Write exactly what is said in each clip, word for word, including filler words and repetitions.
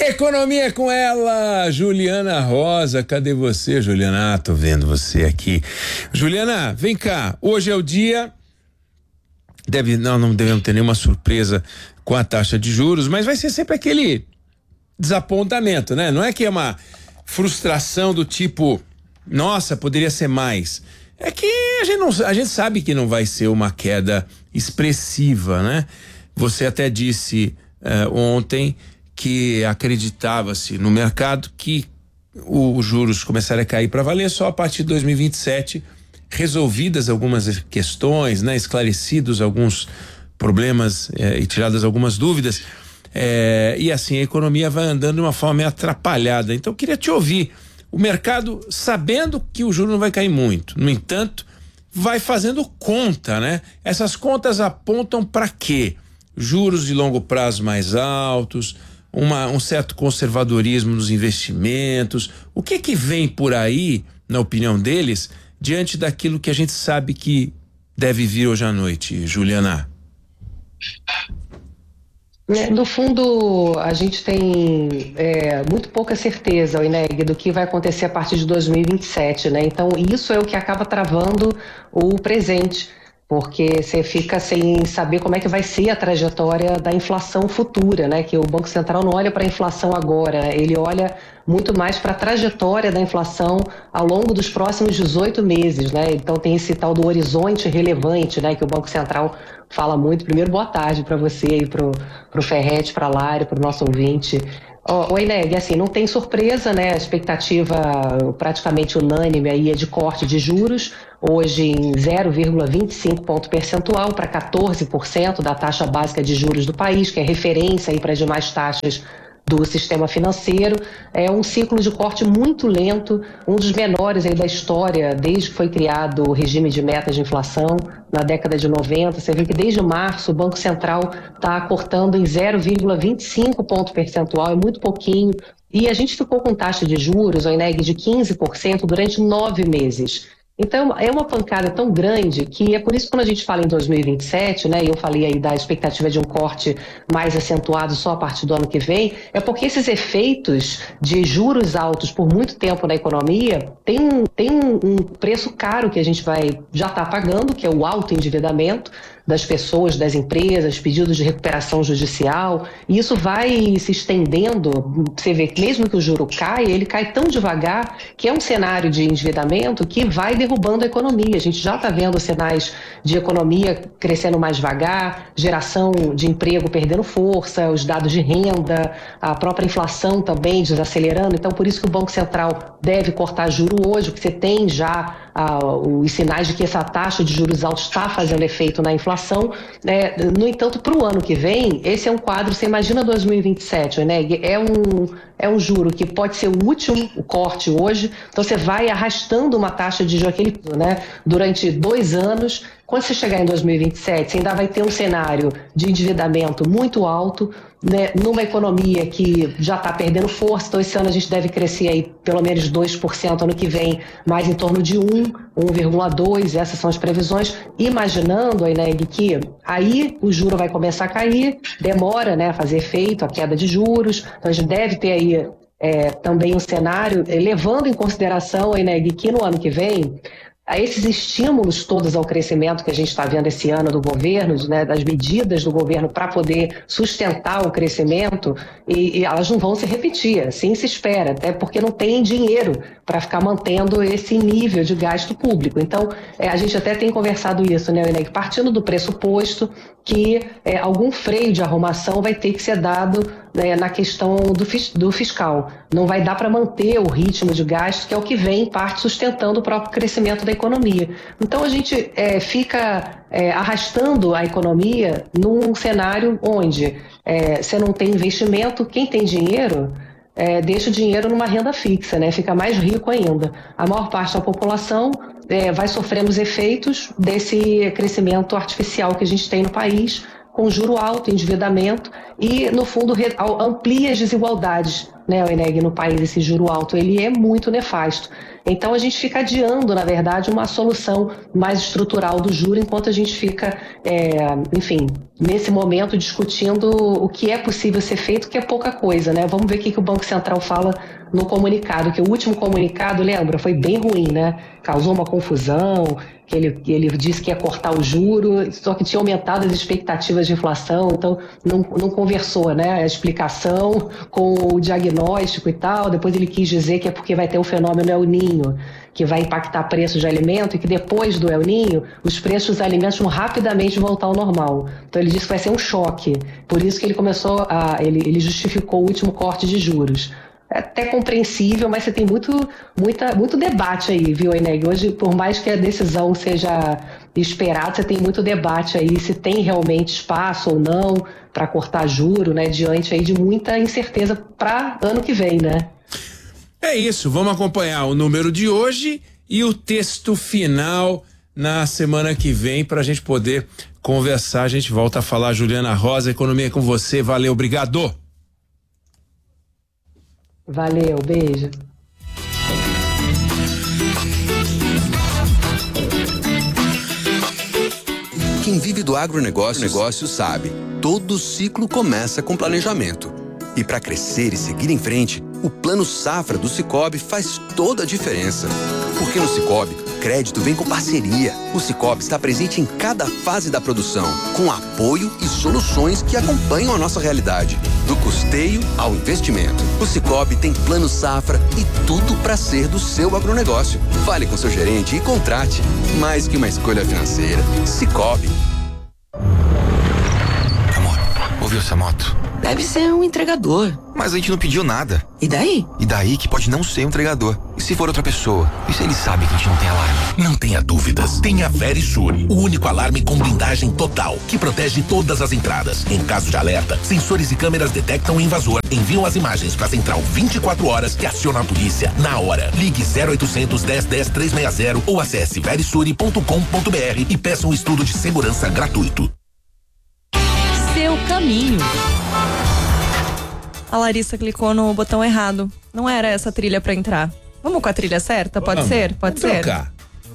Economia com ela, Juliana Rosa. Cadê você, Juliana? Ah, tô vendo você aqui. Juliana, vem cá. Hoje é o dia. Deve, não, não devemos ter nenhuma surpresa com a taxa de juros, mas vai ser sempre aquele desapontamento, né? Não é que é uma frustração do tipo, nossa, poderia ser mais. É que a gente, não, a gente sabe que não vai ser uma queda expressiva, né? Você até disse uh, ontem que acreditava-se no mercado que os juros começaram a cair para valer só a partir de dois mil e vinte e sete, resolvidas algumas questões, né? Esclarecidos alguns problemas eh, e tiradas algumas dúvidas, eh, e assim a economia vai andando de uma forma meio atrapalhada. Então eu queria te ouvir. O mercado, sabendo que o juro não vai cair muito, no entanto, vai fazendo conta, né? Essas contas apontam para quê? Juros de longo prazo mais altos, uma, um certo conservadorismo nos investimentos. O que que vem por aí, na opinião deles, diante daquilo que a gente sabe que deve vir hoje à noite, Juliana? No fundo, a gente tem é, muito pouca certeza, Ineg, do que vai acontecer a partir de dois mil e vinte e sete, né? Então, isso é o que acaba travando o presente, porque você fica sem saber como é que vai ser a trajetória da inflação futura, né? Que o Banco Central não olha para a inflação agora, né? Ele olha muito mais para a trajetória da inflação ao longo dos próximos dezoito meses, né? Então tem esse tal do horizonte relevante, né? Que o Banco Central fala muito. Primeiro, boa tarde para você e para o Ferretti, para a Lari, para o nosso ouvinte. Oh, oi, Neg, assim, não tem surpresa, né? A expectativa praticamente unânime aí é de corte de juros, hoje em zero vírgula vinte e cinco ponto percentual para quatorze por cento da taxa básica de juros do país, que é referência aí para as demais taxas do sistema financeiro. É um ciclo de corte muito lento, um dos menores aí da história, desde que foi criado o regime de metas de inflação na década de noventa. Você vê que desde março o Banco Central está cortando em zero vírgula vinte e cinco ponto percentual, é muito pouquinho. E a gente ficou com taxa de juros, o Ineg, de quinze por cento durante nove meses. Então, é uma pancada tão grande que é por isso que quando a gente fala em dois mil e vinte e sete, né, e eu falei aí da expectativa de um corte mais acentuado só a partir do ano que vem, é porque esses efeitos de juros altos por muito tempo na economia tem, tem um preço caro que a gente vai já está pagando, que é o alto endividamento das pessoas, das empresas, pedidos de recuperação judicial, e isso vai se estendendo. Você vê que mesmo que o juro caia, ele cai tão devagar que é um cenário de endividamento que vai derrubando a economia. A gente já está vendo sinais de economia crescendo mais devagar, geração de emprego perdendo força, os dados de renda, a própria inflação também desacelerando. Então, por isso que o Banco Central deve cortar juro hoje, porque você tem já ah, os sinais de que essa taxa de juros altos está fazendo efeito na inflação. É, no entanto, para o ano que vem, esse é um quadro, você imagina dois mil e vinte e sete, né? é, um, é um juro que pode ser o último, o corte hoje, então você vai arrastando uma taxa de juros aquele, né, durante dois anos. Quando você chegar em dois mil e vinte e sete, você ainda vai ter um cenário de endividamento muito alto, né, numa economia que já está perdendo força. Então esse ano a gente deve crescer aí pelo menos dois por cento, ano que vem mais em torno de um, um vírgula dois, essas são as previsões, imaginando aí, né, que aí o juro vai começar a cair, demora, né, a fazer efeito, a queda de juros. Então a gente deve ter aí é, também um cenário, levando em consideração aí, né, que no ano que vem a esses estímulos todos ao crescimento que a gente está vendo esse ano do governo, né, das medidas do governo para poder sustentar o crescimento, e, e elas não vão se repetir, assim se espera, até porque não tem dinheiro para ficar mantendo esse nível de gasto público. Então, é, a gente até tem conversado isso, né, Ineg, partindo do pressuposto que é, algum freio de arrumação vai ter que ser dado, né, na questão do, fis, do fiscal. Não vai dar para manter o ritmo de gasto, que é o que vem, em parte, sustentando o próprio crescimento da economia. Então, a gente é, fica é, arrastando a economia num cenário onde é, você não tem investimento, quem tem dinheiro é, deixa o dinheiro numa renda fixa, né, fica mais rico ainda. A maior parte da população é, vai sofrendo os efeitos desse crescimento artificial que a gente tem no país, com juro alto, endividamento e, no fundo, amplia as desigualdades, né, Eneg, no país. Esse juro alto, ele é muito nefasto. Então a gente fica adiando, na verdade, uma solução mais estrutural do juro, enquanto a gente fica, é, enfim, nesse momento discutindo o que é possível ser feito, que é pouca coisa, né? Vamos ver o que, que o Banco Central fala no comunicado, que o último comunicado, lembra, foi bem ruim, né? Causou uma confusão, que ele, que ele disse que ia cortar o juro, só que tinha aumentado as expectativas de inflação, então não, não conversou, né? A explicação com o diagnóstico e tal. Depois ele quis dizer que é porque vai ter um fenômeno El Niño, que vai impactar preços de alimento, e que depois do El Niño, os preços dos alimentos vão rapidamente voltar ao normal. Então ele disse que vai ser um choque. Por isso que ele começou a... ele, ele justificou o último corte de juros. É até compreensível, mas você tem muito, muita, muito debate aí, viu, Eneg? Hoje, por mais que a decisão seja esperada, você tem muito debate aí se tem realmente espaço ou não para cortar juro, né? Diante aí de muita incerteza para ano que vem, né? É isso, vamos acompanhar o número de hoje e o texto final na semana que vem para a gente poder conversar. A gente volta a falar. Juliana Rosa, economia é com você. Valeu, obrigado. Valeu, beijo. Quem vive do agronegócio negócio sabe, todo ciclo começa com planejamento. E para crescer e seguir em frente, o Plano Safra do Sicoob faz toda a diferença. Porque no Sicoob, crédito vem com parceria. O Sicoob está presente em cada fase da produção, com apoio e soluções que acompanham a nossa realidade. Do custeio ao investimento. O Sicoob tem Plano Safra e tudo para ser do seu agronegócio. Fale com seu gerente e contrate. Mais que uma escolha financeira. Sicoob. Amor, ouviu essa moto? Deve ser um entregador. Mas a gente não pediu nada. E daí? E daí que pode não ser um entregador. E se for outra pessoa? E se ele sabe que a gente não tem alarme? Não tenha dúvidas. Tenha a Verisure, o único alarme com blindagem total, que protege todas as entradas. Em caso de alerta, sensores e câmeras detectam o invasor, enviam as imagens para a central vinte e quatro horas e aciona a polícia na hora. Ligue zero oitocentos, dez, dez, trezentos e sessenta ou acesse verisure ponto com ponto br e peça um estudo de segurança gratuito. Seu caminho. A Larissa clicou no botão errado. Não era essa trilha pra entrar. Vamos com a trilha certa? Pode Vamos. ser? Pode Vamos ser? trocar.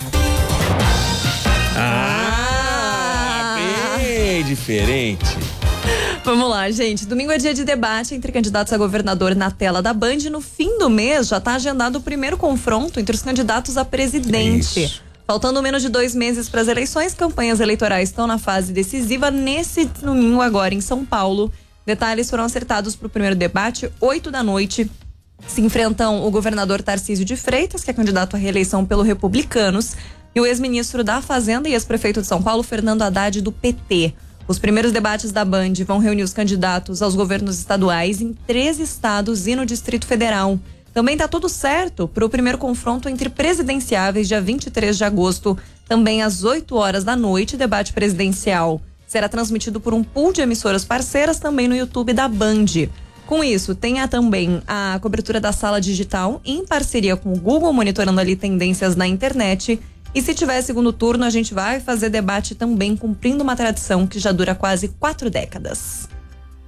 Ah, Ah. bem diferente. Vamos lá, gente. Domingo é dia de debate entre candidatos a governador na tela da Band. No fim do mês já está agendado o primeiro confronto entre os candidatos a presidente. Isso. Faltando menos de dois meses para as eleições, campanhas eleitorais estão na fase decisiva nesse domingo agora em São Paulo. Detalhes foram acertados para o primeiro debate, oito da noite. Se enfrentam o governador Tarcísio de Freitas, que é candidato à reeleição pelo Republicanos, e o ex-ministro da Fazenda e ex-prefeito de São Paulo, Fernando Haddad, do P T. Os primeiros debates da Band vão reunir os candidatos aos governos estaduais em três estados e no Distrito Federal. Também está tudo certo para o primeiro confronto entre presidenciáveis, dia vinte e três de agosto, também às oito horas da noite, debate presidencial. Será transmitido por um pool de emissoras parceiras também no YouTube da Band. Com isso, tem também a cobertura da Sala Digital em parceria com o Google, monitorando ali tendências na internet. E se tiver segundo turno, a gente vai fazer debate também cumprindo uma tradição que já dura quase quatro décadas.